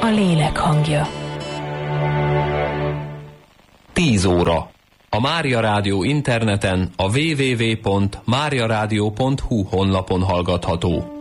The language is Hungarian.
a lélek hangja. 10 óra. A Mária Rádió interneten a www.mariaradio.hu honlapon hallgatható.